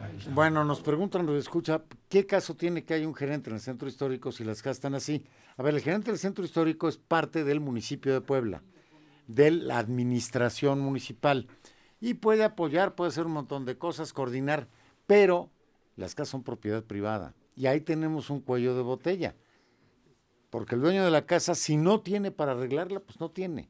Bueno, nos preguntan, nos escucha, ¿qué caso tiene que haya un gerente en el centro histórico si las casas están así? A ver, el gerente del centro histórico es parte del municipio de Puebla, de la administración municipal, y puede apoyar, puede hacer un montón de cosas, coordinar, pero las casas son propiedad privada, y ahí tenemos un cuello de botella, porque el dueño de la casa, si no tiene para arreglarla, pues no tiene.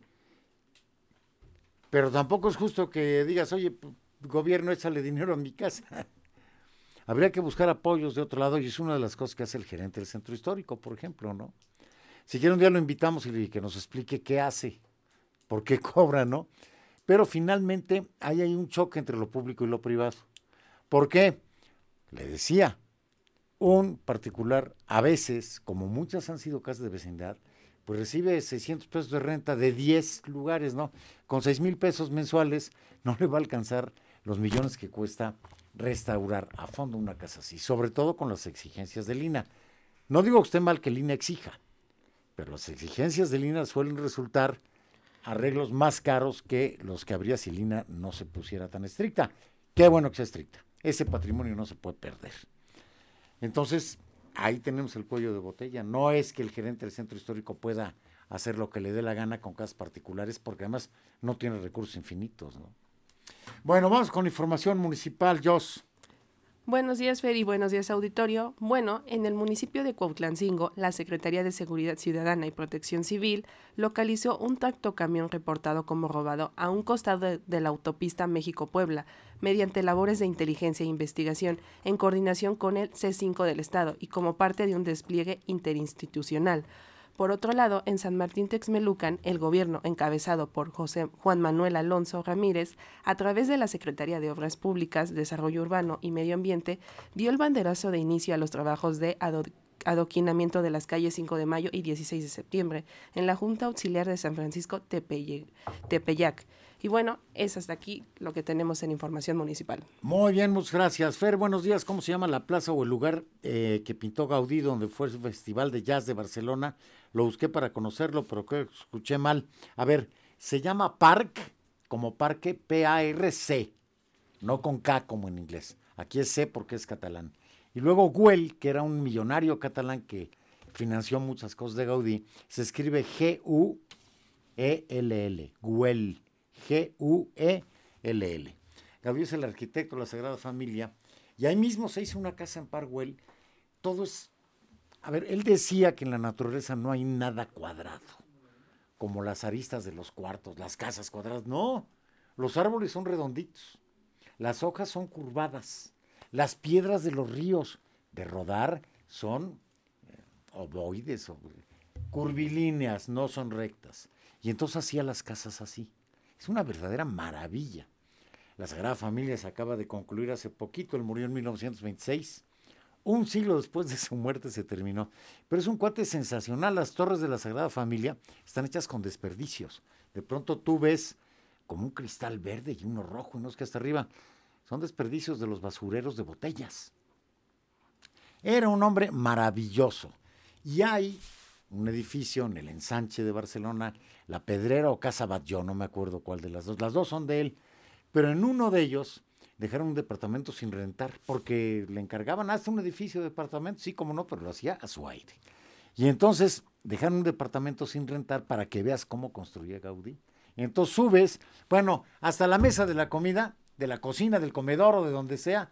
Pero tampoco es justo que digas, oye, gobierno, échale dinero a mi casa. Habría que buscar apoyos de otro lado y es una de las cosas que hace el gerente del centro histórico, por ejemplo, ¿no? Si quiere un día lo invitamos y que nos explique qué hace, por qué cobra, ¿no? Pero finalmente hay un choque entre lo público y lo privado. ¿Por qué? Le decía, un particular a veces, como muchas han sido casas de vecindad, pues recibe 600 pesos de renta de 10 lugares, ¿no? Con 6,000 pesos mensuales no le va a alcanzar los millones que cuesta restaurar a fondo una casa así, sobre todo con las exigencias del INAH. No digo que esté mal que el INAH exija, pero las exigencias del INAH suelen resultar arreglos más caros que los que habría si el INAH no se pusiera tan estricta. Qué bueno que sea estricta. Ese patrimonio no se puede perder. Entonces, ahí tenemos el cuello de botella. No es que el gerente del centro histórico pueda hacer lo que le dé la gana con casas particulares, porque además no tiene recursos infinitos, ¿no? Bueno, vamos con información municipal, Jos. Buenos días, Fer, y buenos días, auditorio. Bueno, en el municipio de Cuautlancingo, la Secretaría de Seguridad Ciudadana y Protección Civil localizó un tractocamión reportado como robado a un costado de la autopista México-Puebla, mediante labores de inteligencia e investigación en coordinación con el C5 del Estado y como parte de un despliegue interinstitucional. Por otro lado, en San Martín Texmelucan, el gobierno, encabezado por Juan Manuel Alonso Ramírez, a través de la Secretaría de Obras Públicas, Desarrollo Urbano y Medio Ambiente, dio el banderazo de inicio a los trabajos de adoquinamiento de las calles 5 de Mayo y 16 de septiembre en la Junta Auxiliar de San Francisco Tepeyac. Y bueno, es hasta aquí lo que tenemos en información municipal. Muy bien, muchas gracias. Fer, buenos días. ¿Cómo se llama la plaza o el lugar que pintó Gaudí, donde fue el Festival de Jazz de Barcelona? Lo busqué para conocerlo, pero creo que escuché mal. A ver, se llama Parc, como parque, P-A-R-C, no con K como en inglés. Aquí es C porque es catalán. Y luego Güell, que era un millonario catalán que financió muchas cosas de Gaudí, se escribe G-U-E-L-L, Güell. G-U-E-L-L. Gaudí es el arquitecto de la Sagrada Familia y ahí mismo se hizo una casa en Parkwell. Todo es... A ver, él decía que en la naturaleza no hay nada cuadrado, como las aristas de los cuartos, las casas cuadradas. No, los árboles son redonditos, las hojas son curvadas, las piedras de los ríos de rodar son ovoides, curvilíneas, no son rectas. Y entonces hacía las casas así. Es una verdadera maravilla. La Sagrada Familia se acaba de concluir hace poquito, él murió en 1926. Un siglo después de su muerte se terminó. Pero es un cuate sensacional. Las torres de la Sagrada Familia están hechas con desperdicios. De pronto tú ves como un cristal verde y uno rojo y unos que hasta arriba. Son desperdicios de los basureros de botellas. Era un hombre maravilloso. Y hay un edificio en el ensanche de Barcelona, La Pedrera o Casa Batlló, no me acuerdo cuál de las dos. Las dos son de él. Pero en uno de ellos dejaron un departamento sin rentar porque le encargaban hasta un edificio de departamentos, sí, como no, pero lo hacía a su aire. Y entonces dejaron un departamento sin rentar para que veas cómo construía Gaudí. Y entonces subes, bueno, hasta la mesa de la comida, de la cocina, del comedor o de donde sea,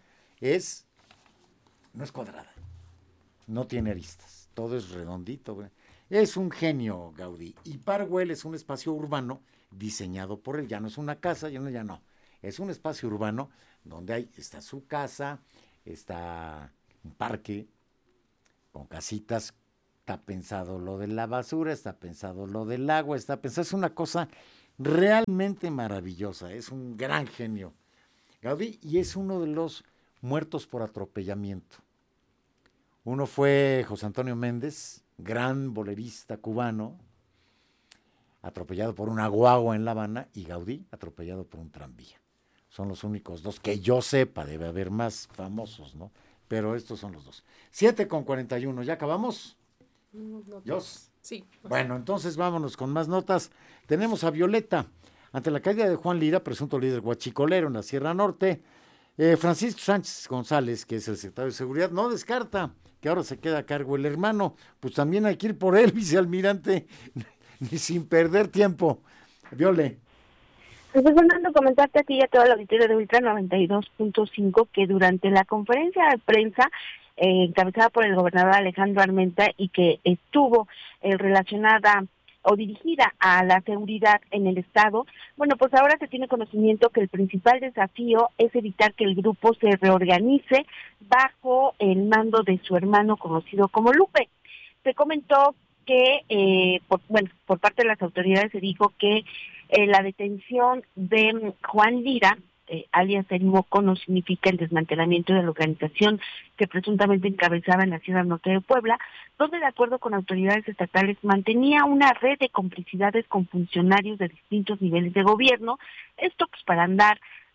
no es cuadrada, no tiene aristas, todo es redondito, güey. Es un genio Gaudí. Y Parkwell es un espacio urbano diseñado por él. Ya no es una casa, ya no. Es un espacio urbano donde está su casa, está un parque con casitas. Está pensado lo de la basura, está pensado lo del agua, está pensado. Es una cosa realmente maravillosa. Es un gran genio Gaudí y es uno de los muertos por atropellamiento. Uno fue José Antonio Méndez, gran bolerista cubano, atropellado por una guagua en La Habana, y Gaudí, atropellado por un tranvía. Son los únicos dos que yo sepa, debe haber más famosos, ¿no? Pero estos son los dos. 7:41, ¿ya acabamos? ¿Yos? Sí. Bueno, entonces vámonos con más notas. Tenemos a Violeta. Ante la caída de Juan Lira, presunto líder huachicolero en la Sierra Norte, Francisco Sánchez González, que es el secretario de Seguridad, no descarta que ahora se queda a cargo el hermano. Pues también hay que ir por él, vicealmirante, ni sin perder tiempo. Viole. Pues Fernando, comentarte aquí a toda la auditoría de Ultra 92.5 que durante la conferencia de prensa encabezada por el gobernador Alejandro Armenta y que estuvo relacionada o dirigida a la seguridad en el estado, bueno, pues ahora se tiene conocimiento que el principal desafío es evitar que el grupo se reorganice bajo el mando de su hermano conocido como Lupe. Se comentó que, por parte de las autoridades se dijo que la detención de Juan Lira, alias El Moco, no significa el desmantelamiento de la organización que presuntamente encabezaba en la Sierra Norte de Puebla, donde de acuerdo con autoridades estatales mantenía una red de complicidades con funcionarios de distintos niveles de gobierno, esto pues para andar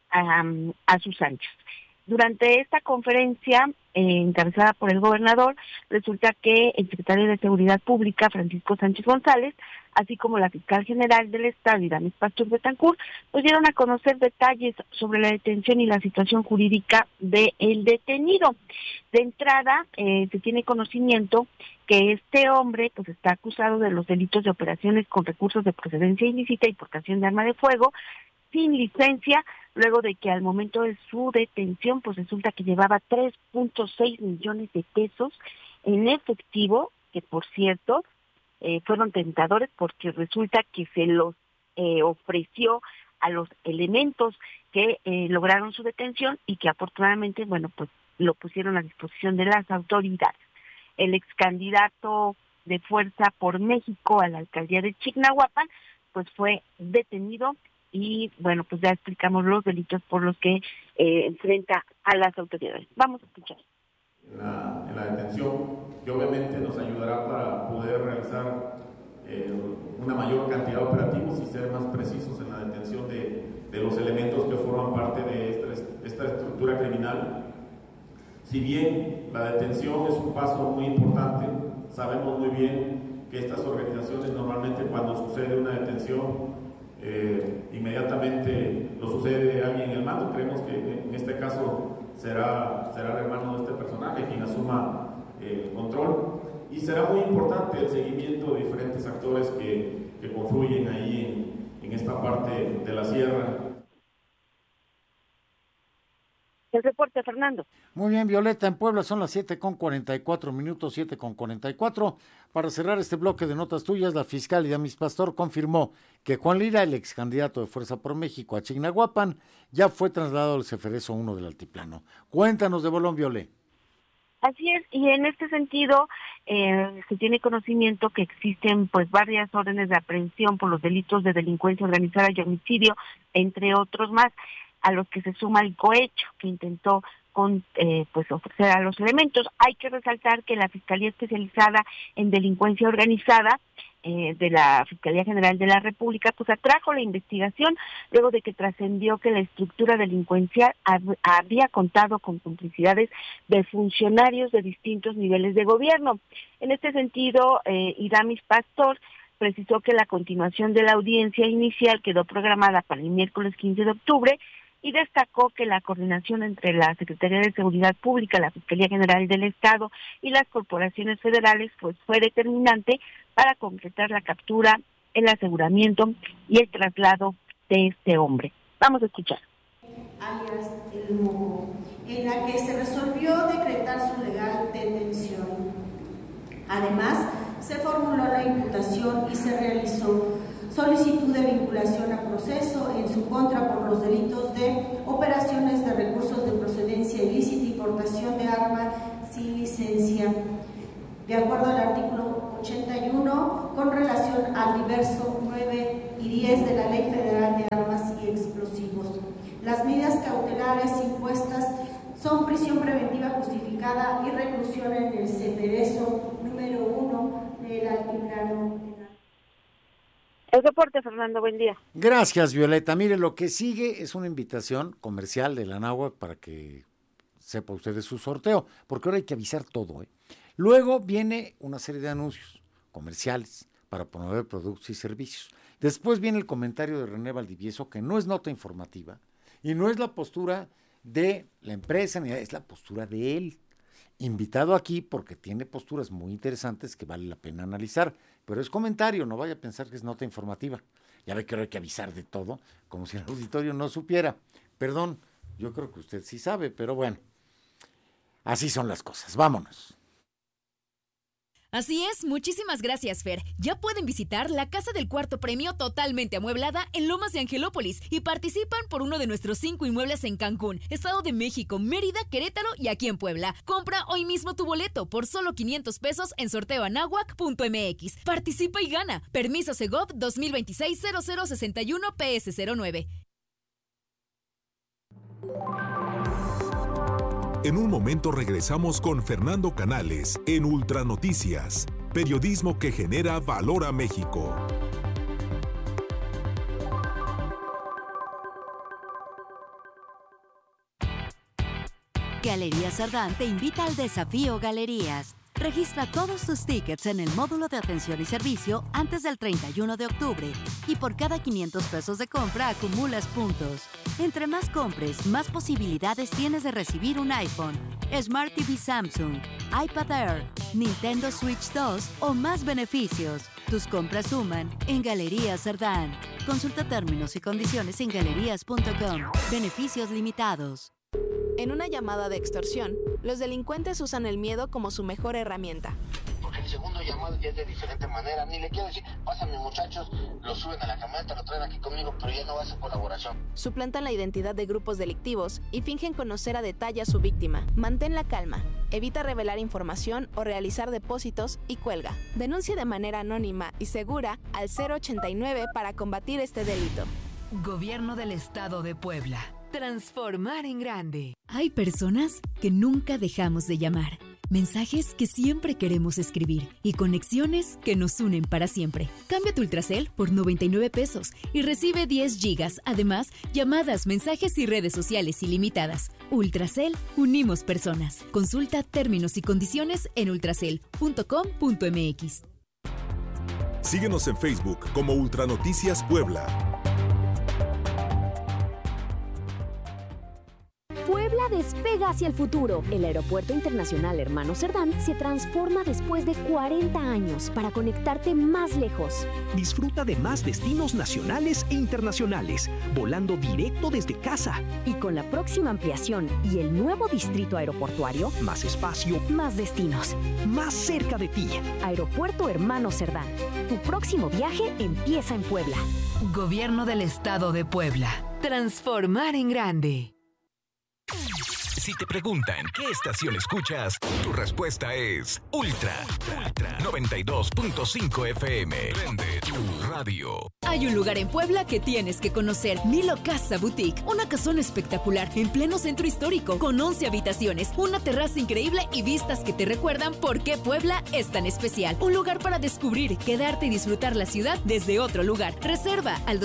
a sus anchas. Durante esta conferencia, encabezada por el gobernador, resulta que el secretario de Seguridad Pública, Francisco Sánchez González, así como la fiscal general del Estado, Iramis Pastor Betancourt, pues dieron a conocer detalles sobre la detención y la situación jurídica del detenido. De entrada, se tiene conocimiento que este hombre pues está acusado de los delitos de operaciones con recursos de procedencia ilícita y portación de arma de fuego sin licencia, luego de que al momento de su detención, pues resulta que llevaba 3.6 millones de pesos en efectivo, que por cierto, fueron tentadores porque resulta que se los ofreció a los elementos que lograron su detención y que afortunadamente, bueno, pues lo pusieron a disposición de las autoridades. El ex candidato de Fuerza por México a la alcaldía de Chignahuapan, pues fue detenido y bueno, pues ya explicamos los delitos por los que enfrenta a las autoridades. Vamos a escuchar. En la detención, que obviamente nos ayudará para poder realizar una mayor cantidad de operativos y ser más precisos en la detención de los elementos que forman parte de esta estructura criminal. Si bien la detención es un paso muy importante, sabemos muy bien que estas organizaciones normalmente cuando sucede una detención, inmediatamente lo sucede alguien en el mando. Creemos que en este caso será el hermano de este personaje quien asuma el control, y será muy importante el seguimiento de diferentes actores que confluyen ahí en esta parte de la sierra. El reporte, Fernando. Muy bien, Violeta, en Puebla son las 7:44 minutos, 7:44. Para cerrar este bloque de notas tuyas, la fiscal Iramis Pastor confirmó que Juan Lira, el ex candidato de Fuerza por México a Chignahuapan, ya fue trasladado al Ceferezo 1 del Altiplano. Cuéntanos de bolón, Violé. Así es, y en este sentido se tiene conocimiento que existen pues varias órdenes de aprehensión por los delitos de delincuencia organizada y homicidio, entre otros más, a los que se suma el cohecho que intentó pues ofrecer a los elementos. Hay que resaltar que la Fiscalía Especializada en Delincuencia Organizada de la Fiscalía General de la República pues atrajo la investigación luego de que trascendió que la estructura delincuencial habría contado con complicidades de funcionarios de distintos niveles de gobierno. En este sentido, Iramis Pastor precisó que la continuación de la audiencia inicial quedó programada para el miércoles 15 de octubre y destacó que la coordinación entre la Secretaría de Seguridad Pública, la Fiscalía General del Estado y las corporaciones federales pues fue determinante para concretar la captura, el aseguramiento y el traslado de este hombre. Vamos a escuchar. Alias El Moco, en la que se resolvió decretar su legal detención. Además, se formuló la imputación y se realizó solicitud de vinculación a proceso en su contra por los delitos de operaciones de recursos de procedencia ilícita y portación de arma sin licencia, de acuerdo al artículo 81, con relación al diverso 9 y 10 de la Ley Federal de Armas y Explosivos. Las medidas cautelares impuestas son prisión preventiva justificada y reclusión en el Ceferezo número 1 del Altiplano. El reporte, Fernando, buen día. Gracias, Violeta. Mire, lo que sigue es una invitación comercial de la Náhuac para que sepa usted de su sorteo, porque ahora hay que avisar todo, ¿eh? Luego viene una serie de anuncios comerciales para promover productos y servicios. Después viene el comentario de René Valdivieso, que no es nota informativa y no es la postura de la empresa, es la postura de él. Invitado aquí porque tiene posturas muy interesantes que vale la pena analizar, pero es comentario, no vaya a pensar que es nota informativa. Ya ve que ahora hay que avisar de todo, como si el auditorio no supiera. Perdón, yo creo que usted sí sabe, pero bueno, así son las cosas. Vámonos. Así es, muchísimas gracias, Fer. Ya pueden visitar la Casa del Cuarto Premio totalmente amueblada en Lomas de Angelópolis y participan por uno de nuestros 5 inmuebles en Cancún, Estado de México, Mérida, Querétaro y aquí en Puebla. Compra hoy mismo tu boleto por solo 500 pesos en sorteoanahuac.mx. Participa y gana. Permiso Segov 2026-0061 PS09. En un momento regresamos con Fernando Canales en Ultranoticias, periodismo que genera valor a México. Galerías Sardán te invita al Desafío Galerías. Registra todos tus tickets en el módulo de atención y servicio antes del 31 de octubre y por cada 500 pesos de compra acumulas puntos. Entre más compres, más posibilidades tienes de recibir un iPhone, Smart TV Samsung, iPad Air, Nintendo Switch 2 o más beneficios. Tus compras suman en Galerías Sardán. Consulta términos y condiciones en galerías.com. Beneficios limitados. En una llamada de extorsión, los delincuentes usan el miedo como su mejor herramienta. Porque el segundo llamado ya es de diferente manera. Ni le quiero decir, pásame muchachos, lo suben a la camioneta, lo traen aquí conmigo, pero ya no va a ser colaboración. Suplantan la identidad de grupos delictivos y fingen conocer a detalle a su víctima. Mantén la calma, evita revelar información o realizar depósitos y cuelga. Denuncia de manera anónima y segura al 089 para combatir este delito. Gobierno del Estado de Puebla. Transformar en grande. Hay personas que nunca dejamos de llamar, mensajes que siempre queremos escribir y conexiones que nos unen para siempre. Cambia tu Ultracel por 99 pesos y recibe 10 gigas. Además, llamadas, mensajes y redes sociales ilimitadas. Ultracel, unimos personas. Consulta términos y condiciones en ultracel.com.mx. Síguenos en Facebook como Ultranoticias Puebla. Puebla despega hacia el futuro. El Aeropuerto Internacional Hermano Cerdán se transforma después de 40 años para conectarte más lejos. Disfruta de más destinos nacionales e internacionales, volando directo desde casa. Y con la próxima ampliación y el nuevo distrito aeroportuario, más espacio, más destinos, más cerca de ti. Aeropuerto Hermano Cerdán. Tu próximo viaje empieza en Puebla. Gobierno del Estado de Puebla. Transformar en grande. Si te preguntan qué estación escuchas, tu respuesta es Ultra 92.5 FM. Prende tu radio. Hay un lugar en Puebla que tienes que conocer. Nilo Casa Boutique. Una casona espectacular en pleno centro histórico con 11 habitaciones, una terraza increíble y vistas que te recuerdan por qué Puebla es tan especial. Un lugar para descubrir, quedarte y disfrutar la ciudad desde otro lugar. Reserva al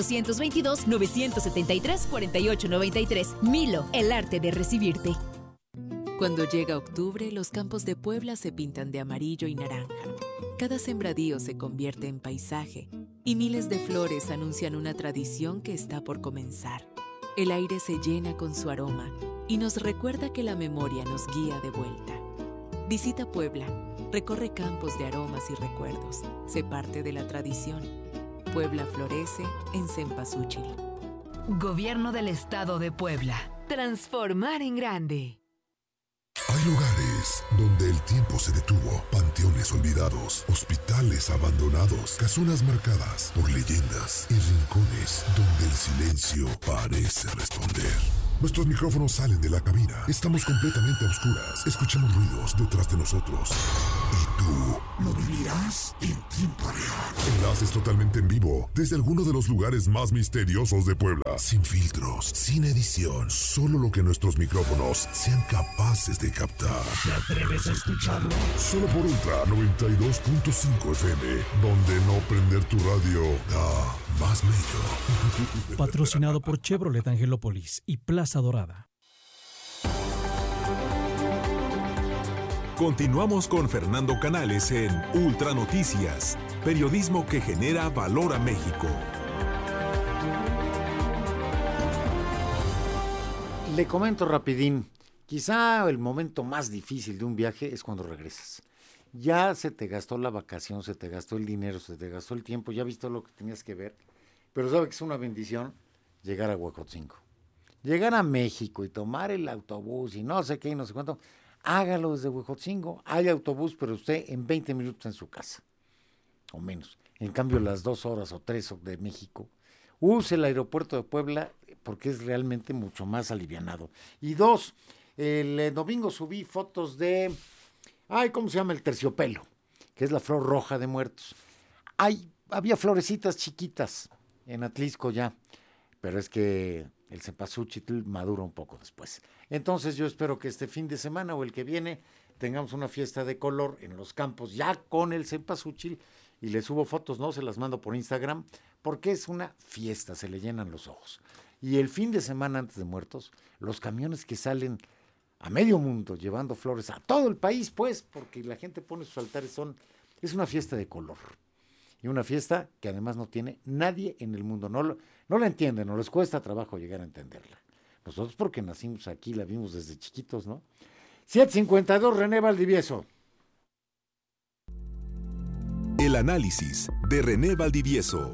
222-973-4893. Milo, el arte de recibirte. Cuando llega octubre, los campos de Puebla se pintan de amarillo y naranja. Cada sembradío se convierte en paisaje y miles de flores anuncian una tradición que está por comenzar. El aire se llena con su aroma y nos recuerda que la memoria nos guía de vuelta. Visita Puebla, recorre campos de aromas y recuerdos, sé parte de la tradición. Puebla florece en Cempasúchil. Gobierno del Estado de Puebla. Transformar en grande. Hay lugares donde el tiempo se detuvo, panteones olvidados, hospitales abandonados, casonas marcadas por leyendas y rincones donde el silencio parece responder. Nuestros micrófonos salen de la cabina. Estamos completamente a oscuras. Escuchamos ruidos detrás de nosotros. Y tú lo vivirás en tiempo real. Enlaces totalmente en vivo desde alguno de los lugares más misteriosos de Puebla. Sin filtros, sin edición. Solo lo que nuestros micrófonos sean capaces de captar. ¿Te atreves a escucharlo? Solo por Ultra 92.5 FM, donde no prender tu radio da más mello. Patrocinado por Chevrolet Angelópolis y Plaza Dorada. Continuamos con Fernando Canales en Ultranoticias, periodismo que genera valor a México. Le comento rapidín, quizá el momento más difícil de un viaje es cuando regresas. Ya se te gastó la vacación, se te gastó el dinero, se te gastó el tiempo, ya viste lo que tenías que ver, pero sabe que es una bendición llegar a Huejotzingo. Llegar a México y tomar el autobús y no sé qué y no sé cuánto, hágalo desde Huejotzingo. Hay autobús, pero usted en 20 minutos en su casa, o menos. En cambio, las 2 horas o 3 de México, use el aeropuerto de Puebla porque es realmente mucho más alivianado. Y 2, el domingo subí fotos de, ¿cómo se llama? El terciopelo, que es la flor roja de muertos. Había florecitas chiquitas en Atlisco ya, pero es que el cempasúchil madura un poco después. Entonces yo espero que este fin de semana o el que viene tengamos una fiesta de color en los campos ya con el cempasúchil y le subo fotos, ¿no? Se las mando por Instagram porque es una fiesta, se le llenan los ojos. Y el fin de semana antes de Muertos, los camiones que salen a medio mundo llevando flores a todo el país, pues, porque la gente pone sus altares, es una fiesta de color. Y una fiesta que además no tiene nadie en el mundo. No la entienden, no les cuesta trabajo llegar a entenderla. Nosotros porque nacimos aquí, la vimos desde chiquitos, ¿no? 7:52, René Valdivieso. El análisis de René Valdivieso.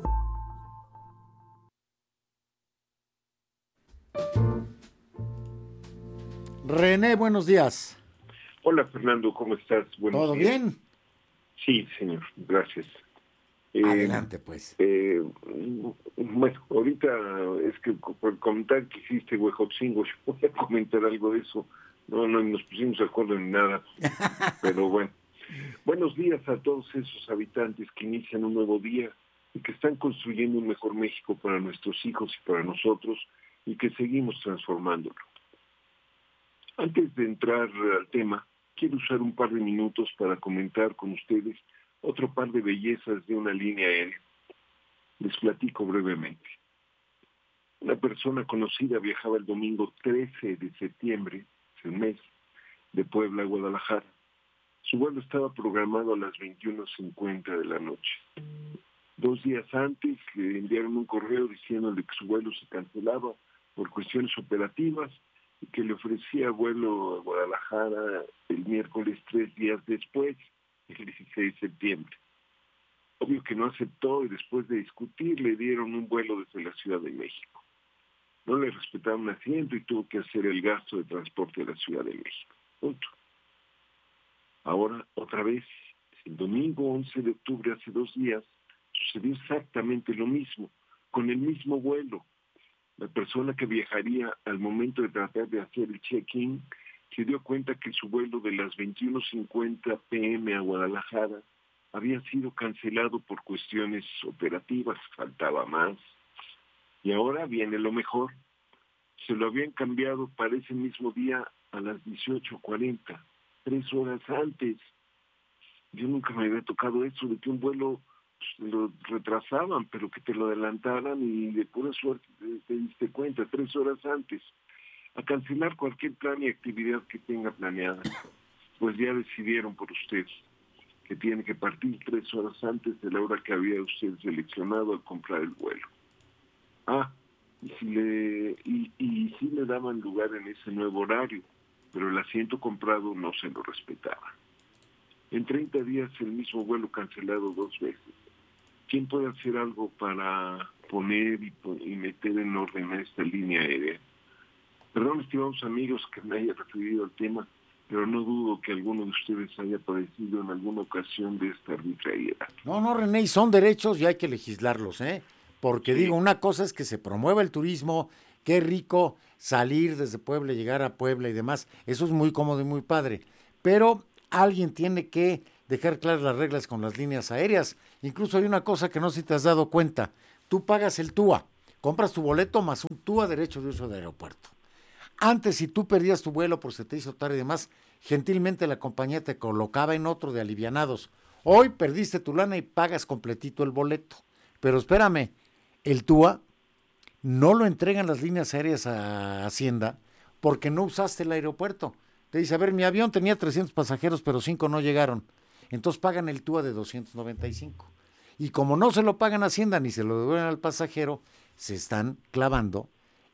René, buenos días. Hola, Fernando, ¿cómo estás? Buenos ¿Todo días. bien? Sí, señor, gracias. Adelante, pues. Bueno, ahorita es que por comentar que hiciste Huejotzingo, yo voy a comentar algo de eso. No nos pusimos de acuerdo en nada, pero bueno. Buenos días a todos esos habitantes que inician un nuevo día y que están construyendo un mejor México para nuestros hijos y para nosotros y que seguimos transformándolo. Antes de entrar al tema, quiero usar un par de minutos para comentar con ustedes otro par de bellezas de una línea aérea. Les platico brevemente. Una persona conocida viajaba el domingo 13 de septiembre, es el mes, de Puebla a Guadalajara. Su vuelo estaba programado a las 21:50 de la noche. 2 días antes le enviaron un correo diciéndole que su vuelo se cancelaba por cuestiones operativas y que le ofrecía vuelo a Guadalajara el miércoles 3 días después, el 16 de septiembre. Obvio que no aceptó y después de discutir le dieron un vuelo desde la Ciudad de México. No le respetaron asiento y tuvo que hacer el gasto de transporte de la Ciudad de México. Punto. Ahora, otra vez, el domingo 11 de octubre, hace 2 días, sucedió exactamente lo mismo, con el mismo vuelo. La persona que viajaría al momento de tratar de hacer el check-in se dio cuenta que su vuelo de las 21:50 p.m. a Guadalajara había sido cancelado por cuestiones operativas, faltaba más. Y ahora viene lo mejor. Se lo habían cambiado para ese mismo día a las 18:40, 3 horas antes. Yo nunca me había tocado eso, de que un vuelo lo retrasaban, pero que te lo adelantaran y de pura suerte te diste cuenta, 3 horas antes. A cancelar cualquier plan y actividad que tenga planeada. Pues ya decidieron por usted que tiene que partir 3 horas antes de la hora que había usted seleccionado al comprar el vuelo. Y sí le daban lugar en ese nuevo horario, pero el asiento comprado no se lo respetaba. En 30 días el mismo vuelo cancelado 2 veces. ¿Quién puede hacer algo para poner y meter en orden a esta línea aérea? Perdón, estimados amigos, que me haya referido al tema, pero no dudo que alguno de ustedes haya padecido en alguna ocasión de esta arbitrariedad. No, René, son derechos y hay que legislarlos, ¿eh? Porque digo, una cosa es que se promueva el turismo, qué rico salir desde Puebla, llegar a Puebla y demás, eso es muy cómodo y muy padre, pero alguien tiene que dejar claras las reglas con las líneas aéreas. Incluso hay una cosa que no sé si te has dado cuenta, tú pagas el TUA, compras tu boleto más un TUA derecho de uso de aeropuerto. Antes, si tú perdías tu vuelo por se te hizo tarde y demás, gentilmente la compañía te colocaba en otro de alivianados. Hoy perdiste tu lana y pagas completito el boleto. Pero espérame, el TUA no lo entregan las líneas aéreas a Hacienda porque no usaste el aeropuerto. Te dice, a ver, mi avión tenía 300 pasajeros, pero 5 no llegaron. Entonces pagan el TUA de 295. Y como no se lo pagan a Hacienda ni se lo devuelven al pasajero, se están clavando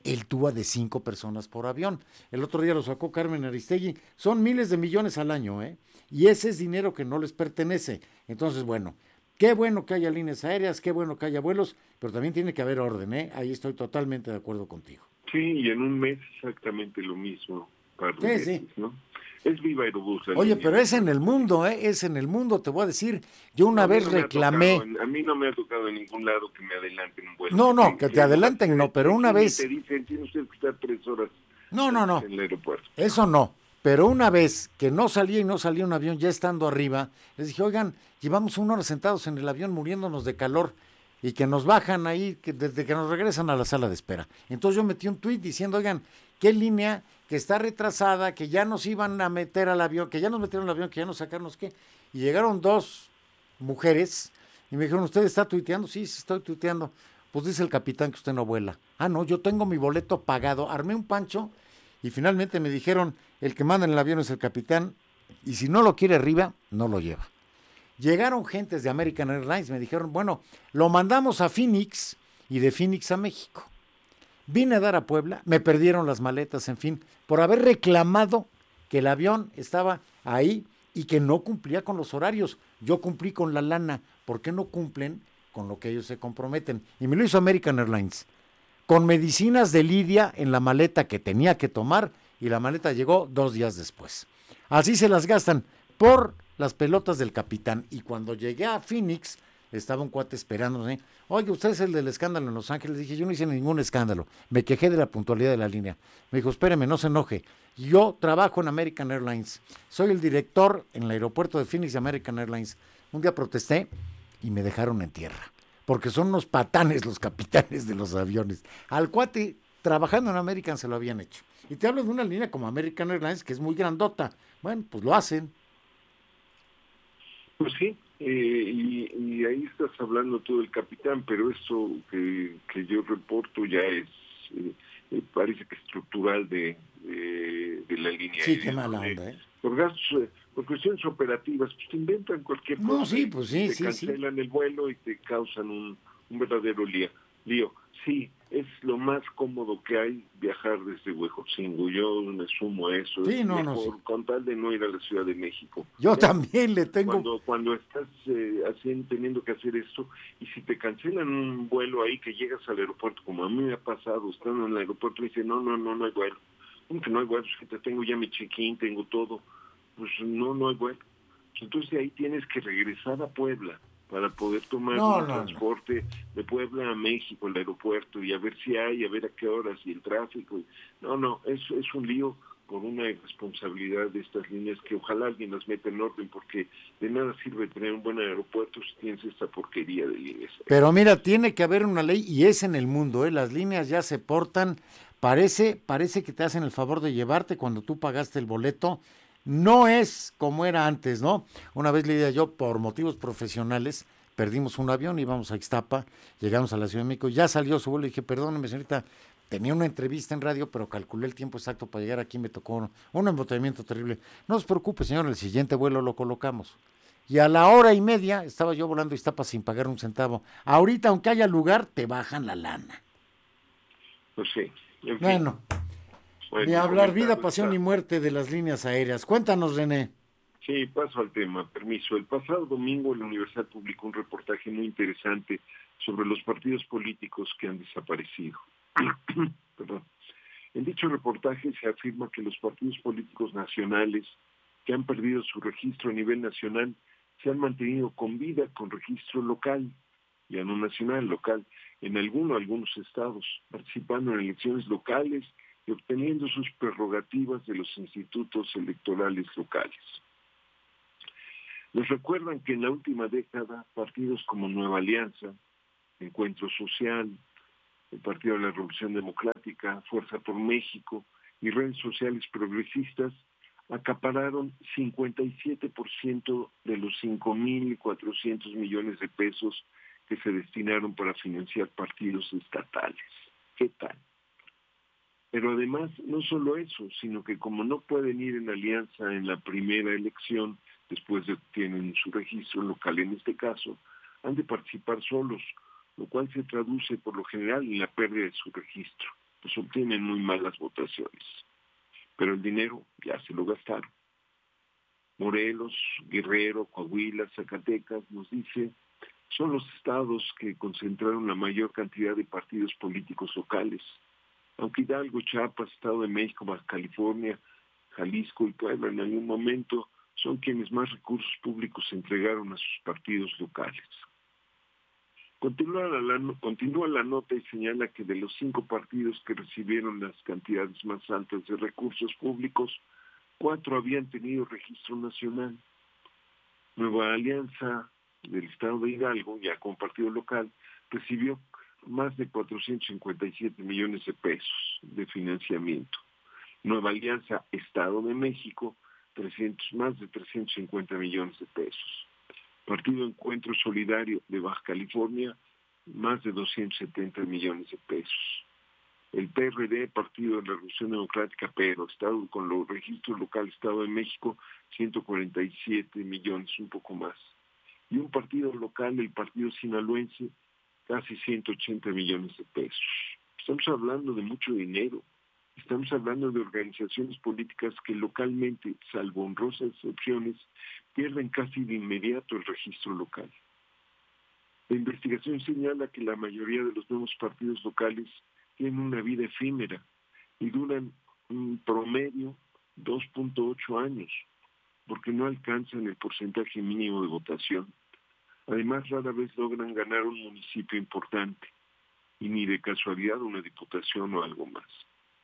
el TUA de 5 personas por avión. El otro día lo sacó Carmen Aristegui. Son miles de millones al año, y ese es dinero que no les pertenece. Entonces, bueno, qué bueno que haya líneas aéreas, qué bueno que haya vuelos, pero también tiene que haber orden, Ahí estoy totalmente de acuerdo contigo. Sí, y en un mes exactamente lo mismo. Sí. ¿No? Es Viva Aerobús. Oye, pero es en el mundo, es en el mundo, te voy a decir. Yo una vez reclamé. A mí no me ha tocado en ningún lado que me adelanten un vuelo. No, que te adelanten, no, pero una vez. Te dicen, tiene usted que estar 3 horas no. en el aeropuerto. Eso no. Pero una vez que no salía un avión, ya estando arriba, les dije, oigan, llevamos 1 hora sentados en el avión muriéndonos de calor y que nos bajan ahí, desde que nos regresan a la sala de espera. Entonces yo metí un tuit diciendo, oigan, ¿qué línea que está retrasada, que ya nos iban a meter al avión, que ya nos metieron al avión, que ya nos sacaron, qué? Y llegaron 2 mujeres y me dijeron, ¿usted está tuiteando? Sí, estoy tuiteando. Pues dice el capitán que usted no vuela. Ah, no, yo tengo mi boleto pagado. Armé un pancho y finalmente me dijeron, el que manda en el avión es el capitán y si no lo quiere arriba, no lo lleva. Llegaron gentes de American Airlines, me dijeron, bueno, lo mandamos a Phoenix y de Phoenix a México. Vine a dar a Puebla, me perdieron las maletas, en fin, por haber reclamado que el avión estaba ahí y que no cumplía con los horarios. Yo cumplí con la lana, ¿por qué no cumplen con lo que ellos se comprometen? Y me lo hizo American Airlines, con medicinas de lidia en la maleta que tenía que tomar, y la maleta llegó 2 días después. Así se las gastan por las pelotas del capitán. Y cuando llegué a Phoenix, estaba un cuate esperándome. Oye, usted es el del escándalo en Los Ángeles. Dije, yo no hice ningún escándalo. Me quejé de la puntualidad de la línea. Me dijo, espéreme, no se enoje. Yo trabajo en American Airlines. Soy el director en el aeropuerto de Phoenix de American Airlines. Un día protesté y me dejaron en tierra. Porque son unos patanes los capitanes de los aviones. Al cuate, trabajando en American, se lo habían hecho. Y te hablo de una línea como American Airlines, que es muy grandota. Bueno, pues lo hacen. Pues sí, y ahí estás hablando tú del capitán, pero eso que yo reporto ya es, parece que estructural de la línea. Sí, qué mala onda, Por gastos, por cuestiones operativas, pues te inventan cualquier cosa. No, sí, pues sí, te cancelan el vuelo y te causan un verdadero lío. Sí, es lo más cómodo que hay viajar desde Huejotzingo. Yo me sumo a eso. Sí, es no, mejor, sí. Con tal de no ir a la Ciudad de México. Yo también le tengo... Cuando estás teniendo que hacer esto, y si te cancelan un vuelo ahí que llegas al aeropuerto, como a mí me ha pasado, estando en el aeropuerto, y dice, no hay vuelo. ¿Cómo que no hay vuelo? Es que tengo ya mi check-in, tengo todo. Pues no hay vuelo. Entonces ahí tienes que regresar a Puebla para poder tomar transporte de Puebla a México, el aeropuerto, y a ver si hay, a ver a qué horas, y el tráfico. Es un lío por una irresponsabilidad de estas líneas que ojalá alguien las meta en orden, porque de nada sirve tener un buen aeropuerto si tienes esta porquería de líneas. Pero mira, tiene que haber una ley, y es en el mundo, las líneas ya se portan, parece que te hacen el favor de llevarte cuando tú pagaste el boleto. No es como era antes, ¿no? Una vez le dije yo, por motivos profesionales, perdimos un avión, íbamos a Ixtapa, llegamos a la Ciudad de México, ya salió su vuelo, y dije, perdóneme señorita, tenía una entrevista en radio, pero calculé el tiempo exacto para llegar aquí, me tocó un embotellamiento terrible. No se preocupe, señor, el siguiente vuelo lo colocamos. Y a la 1:30 estaba yo volando a Ixtapa sin pagar un centavo. Ahorita, aunque haya lugar, te bajan la lana. Pues sí. En fin. Bueno. Ni hablar vida, pasión y muerte de las líneas aéreas. Cuéntanos, René. Sí, paso al tema, permiso. El pasado domingo la Universidad publicó un reportaje muy interesante sobre los partidos políticos que han desaparecido. Perdón. En dicho reportaje se afirma que los partidos políticos nacionales que han perdido su registro a nivel nacional se han mantenido con vida con registro local, ya no nacional, local, en algunos estados, participando en elecciones locales y obteniendo sus prerrogativas de los institutos electorales locales. Nos recuerdan que en la última década partidos como Nueva Alianza, Encuentro Social, el Partido de la Revolución Democrática, Fuerza por México y redes sociales progresistas acapararon 57% de los 5.400 millones de pesos que se destinaron para financiar partidos estatales. ¿Qué tal? Pero además, no solo eso, sino que como no pueden ir en alianza en la primera elección, después de que tienen su registro local en este caso, han de participar solos, lo cual se traduce por lo general en la pérdida de su registro. pues obtienen muy malas votaciones. Pero el dinero ya se lo gastaron. Morelos, Guerrero, Coahuila, Zacatecas, nos dice, son los estados que concentraron la mayor cantidad de partidos políticos locales. Aunque Hidalgo, Chiapas, Estado de México, Baja California, Jalisco y Puebla en algún momento son quienes más recursos públicos entregaron a sus partidos locales. Continúa la nota y señala que de los 5 partidos que recibieron las cantidades más altas de recursos públicos, 4 habían tenido registro nacional. Nueva Alianza del Estado de Hidalgo, ya como partido local, recibió más de 457 millones de pesos de financiamiento. Nueva Alianza Estado de México, más de 350 millones de pesos. Partido Encuentro Solidario de Baja California, más de 270 millones de pesos. El PRD, Partido de la Revolución Democrática, pero Estado con los registros locales, Estado de México, 147 millones, un poco más. Y un partido local, el Partido Sinaloense, casi 180 millones de pesos. Estamos hablando de mucho dinero. Estamos hablando de organizaciones políticas que localmente, salvo honrosas excepciones, pierden casi de inmediato el registro local. La investigación señala que la mayoría de los nuevos partidos locales tienen una vida efímera y duran un promedio 2.8 años, porque no alcanzan el porcentaje mínimo de votación. Además, rara vez logran ganar un municipio importante, y ni de casualidad una diputación o algo más.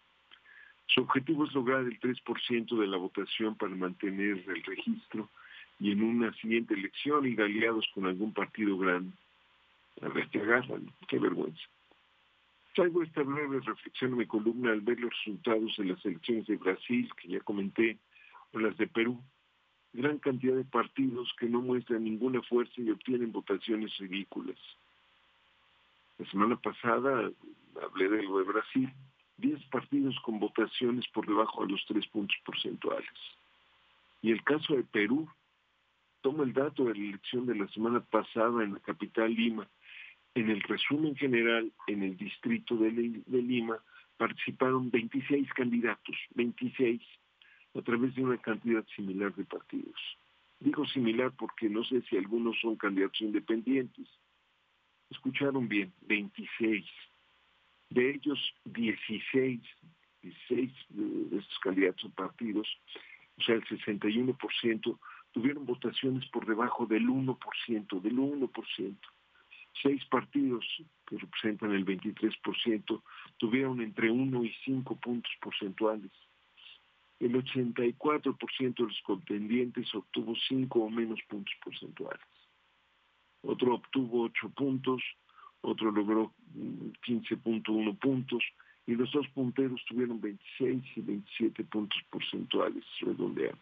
Su objetivo es lograr el 3% de la votación para mantener el registro y en una siguiente elección ir aliados con algún partido grande. A ver qué agarran, qué vergüenza. Traigo esta breve reflexión en mi columna al ver los resultados de las elecciones de Brasil, que ya comenté, o las de Perú. Gran cantidad de partidos que no muestran ninguna fuerza y obtienen votaciones ridículas. La semana pasada hablé de lo de Brasil. 10 partidos con votaciones por debajo de los 3 puntos porcentuales. Y el caso de Perú, tomo el dato de la elección de la semana pasada en la capital Lima. En el resumen general, en el distrito de Lima, participaron 26 candidatos, 26, a través de una cantidad similar de partidos. Digo similar porque no sé si algunos son candidatos independientes. Escucharon bien, 26. De ellos, 16 de estos candidatos a partidos, o sea, el 61%, tuvieron votaciones por debajo del 1%. 6 partidos, que representan el 23%, tuvieron entre 1 y 5 puntos porcentuales. El 84% de los contendientes obtuvo 5 o menos puntos porcentuales. Otro obtuvo 8 puntos, otro logró 15.1 puntos, y los 2 punteros tuvieron 26 y 27 puntos porcentuales, redondeando.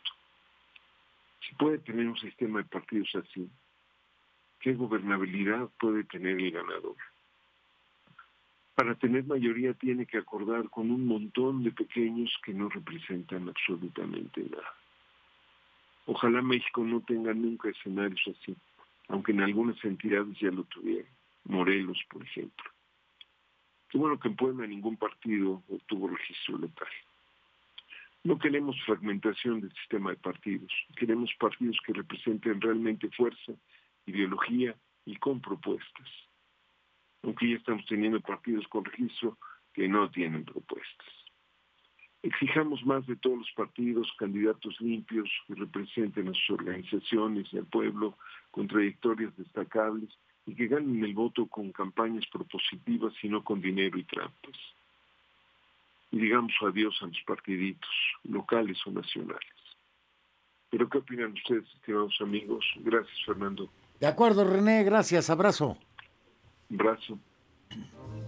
Si puede tener un sistema de partidos así, ¿qué gobernabilidad puede tener el ganador? Para tener mayoría tiene que acordar con un montón de pequeños que no representan absolutamente nada. Ojalá México no tenga nunca escenarios así, aunque en algunas entidades ya lo tuvieron. Morelos, por ejemplo. Qué bueno que en Puebla ningún partido obtuvo registro local. No queremos fragmentación del sistema de partidos. Queremos partidos que representen realmente fuerza, ideología y con propuestas. Aunque ya estamos teniendo partidos con registro que no tienen propuestas. Exijamos más de todos los partidos, candidatos limpios que representen a sus organizaciones y al pueblo con trayectorias destacables y que ganen el voto con campañas propositivas y no con dinero y trampas. Y digamos adiós a los partiditos, locales o nacionales. ¿Pero qué opinan ustedes, estimados amigos? Gracias, Fernando. De acuerdo, René, gracias, abrazo. Abrazo.